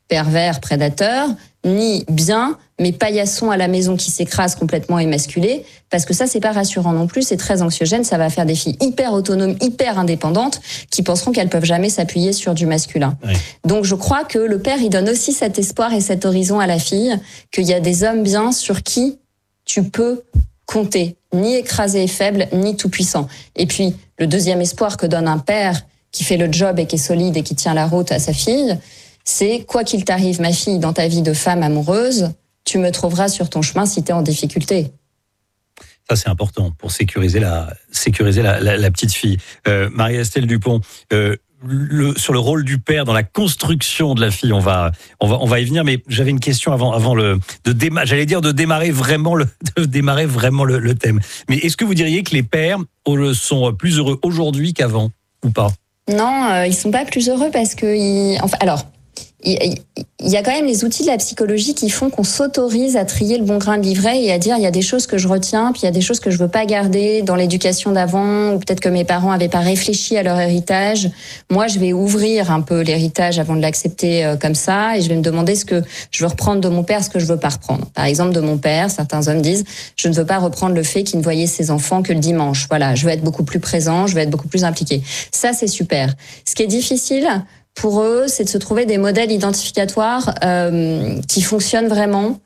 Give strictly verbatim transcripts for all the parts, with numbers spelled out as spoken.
pervers, prédateur, ni bien, mais paillasson à la maison qui s'écrase complètement émasculé, parce que ça, c'est pas rassurant non plus, c'est très anxiogène, ça va faire des filles hyper autonomes, hyper indépendantes, qui penseront qu'elles peuvent jamais s'appuyer sur du masculin. Oui. Donc je crois que le père, il donne aussi cet espoir et cet horizon à la fille, qu'il y a des hommes bien sur qui tu peux compter, ni écrasé et faible, ni tout puissant. Et puis, le deuxième espoir que donne un père qui fait le job et qui est solide et qui tient la route à sa fille, c'est quoi qu'il t'arrive, ma fille, dans ta vie de femme amoureuse, tu me trouveras sur ton chemin si t'es en difficulté. Ça, c'est important pour sécuriser la, sécuriser la, la, la petite fille. Euh, Marie-Estelle Dupont, euh, le, sur le rôle du père dans la construction de la fille, on va, on va, on va y venir. Mais j'avais une question avant, avant le, de déma, j'allais dire de démarrer vraiment le, de démarrer vraiment le, le thème. Mais est-ce que vous diriez que les pères sont plus heureux aujourd'hui qu'avant ou pas? Non, euh, ils sont pas plus heureux parce que, ils, enfin, alors. Il y a quand même les outils de la psychologie qui font qu'on s'autorise à trier le bon grain de livret et à dire il y a des choses que je retiens, puis il y a des choses que je veux pas garder dans l'éducation d'avant, ou peut-être que mes parents avaient pas réfléchi à leur héritage. Moi, je vais ouvrir un peu l'héritage avant de l'accepter comme ça, et je vais me demander ce que je veux reprendre de mon père, ce que je veux pas reprendre. Par exemple, de mon père, certains hommes disent je ne veux pas reprendre le fait qu'il ne voyait ses enfants que le dimanche. Voilà, je veux être beaucoup plus présent, je veux être beaucoup plus impliqué. Ça, c'est super. Ce qui est difficile pour eux, c'est de se trouver des modèles identificatoires euh, qui fonctionnent vraiment.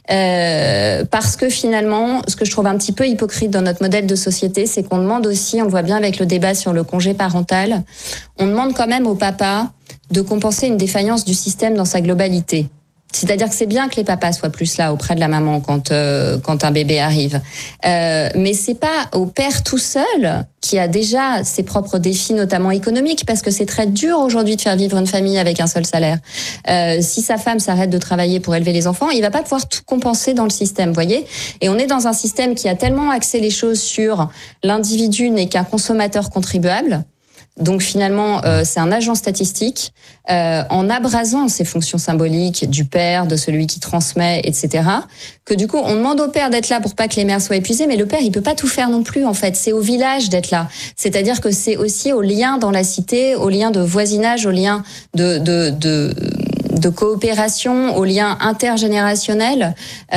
Euh, parce que finalement, ce que je trouve un petit peu hypocrite dans notre modèle de société, c'est qu'on demande aussi, on le voit bien avec le débat sur le congé parental, on demande quand même au papa de compenser une défaillance du système dans sa globalité. C'est-à-dire que c'est bien que les papas soient plus là auprès de la maman quand euh, quand un bébé arrive, euh, mais c'est pas au père tout seul qui a déjà ses propres défis, notamment économiques, parce que c'est très dur aujourd'hui de faire vivre une famille avec un seul salaire. Euh, si sa femme s'arrête de travailler pour élever les enfants, il va pas pouvoir tout compenser dans le système, vous voyez. Et on est dans un système qui a tellement axé les choses sur l'individu n'est qu'un consommateur contribuable. Donc finalement, euh, c'est un agent statistique euh, en abrasant ces fonctions symboliques du père, de celui qui transmet, et cetera. Que du coup, on demande au père d'être là pour pas que les mères soient épuisées, mais le père, il peut pas tout faire non plus. En fait, c'est au village d'être là. C'est-à-dire que c'est aussi au lien dans la cité, au lien de voisinage, au lien de de de de coopération, au lien intergénérationnel,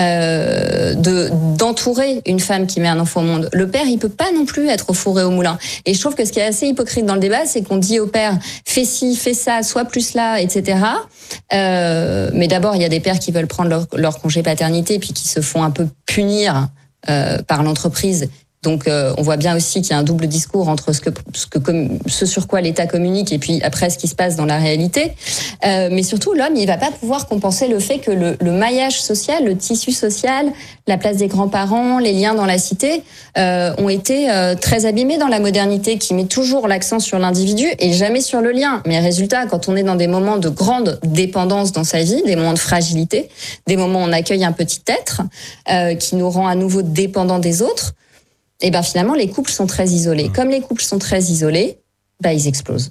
euh, de d'entourer une femme qui met un enfant au monde. Le père, il peut pas non plus être au four et au moulin. Et je trouve que ce qui est assez hypocrite dans le débat, c'est qu'on dit au père fais ci, fais ça, sois plus là, et cetera. Euh, mais d'abord, il y a des pères qui veulent prendre leur, leur congé paternité, puis qui se font un peu punir euh, par l'entreprise. Donc, euh, on voit bien aussi qu'il y a un double discours entre ce que, ce que, ce sur quoi l'État communique et puis après ce qui se passe dans la réalité. Euh, mais surtout, l'homme, il va pas pouvoir compenser le fait que le, le maillage social, le tissu social, la place des grands-parents, les liens dans la cité, euh, ont été euh, très abîmés dans la modernité, qui met toujours l'accent sur l'individu et jamais sur le lien. Mais résultat, quand on est dans des moments de grande dépendance dans sa vie, des moments de fragilité, des moments où on accueille un petit être euh, qui nous rend à nouveau dépendants des autres, et ben finalement les couples sont très isolés. Comme les couples sont très isolés, ben ils explosent.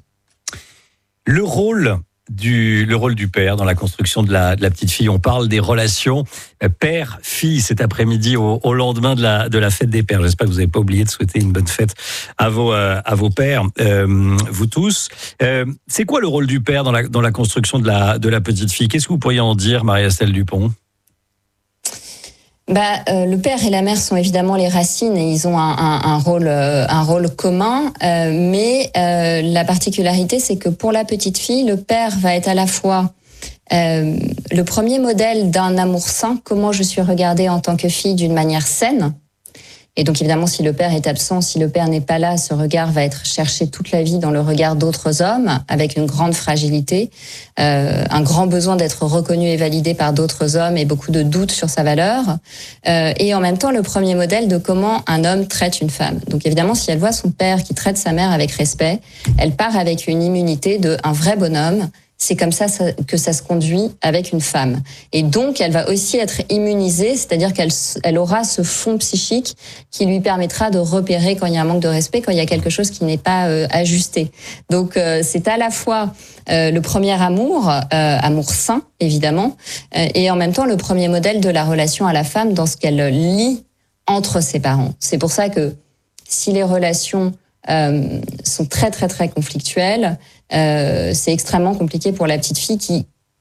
Le rôle du le rôle du père dans la construction de la de la petite fille. On parle des relations père-fille cet après-midi au, au lendemain de la de la fête des pères. J'espère que vous n'avez pas oublié de souhaiter une bonne fête à vos euh, à vos pères, euh, vous tous. Euh, c'est quoi le rôle du père dans la dans la construction de la de la petite fille? Qu'est-ce que vous pourriez en dire, Marie-Estelle Dupont? Bah, euh, le père et la mère sont évidemment les racines et ils ont un, un, un rôle, euh, un rôle commun. Euh, mais euh, la particularité, c'est que pour la petite fille, le père va être à la fois euh, le premier modèle d'un amour sain. Comment je suis regardée en tant que fille d'une manière saine. Et donc évidemment, si le père est absent, si le père n'est pas là, ce regard va être cherché toute la vie dans le regard d'autres hommes, avec une grande fragilité, euh, un grand besoin d'être reconnu et validé par d'autres hommes et beaucoup de doutes sur sa valeur. Euh, et en même temps, le premier modèle de comment un homme traite une femme. Donc évidemment, si elle voit son père qui traite sa mère avec respect, elle part avec une immunité de un vrai bonhomme. C'est comme ça que ça se conduit avec une femme. Et donc, elle va aussi être immunisée, c'est-à-dire qu'elle elle aura ce fond psychique qui lui permettra de repérer quand il y a un manque de respect, quand il y a quelque chose qui n'est pas euh, ajusté. Donc, euh, c'est à la fois euh, le premier amour, euh, amour sain, évidemment, euh, et en même temps le premier modèle de la relation à la femme dans ce qu'elle lit entre ses parents. C'est pour ça que si les relations euh, sont très, très, très conflictuelles, Euh, c'est extrêmement compliqué pour la petite fille qui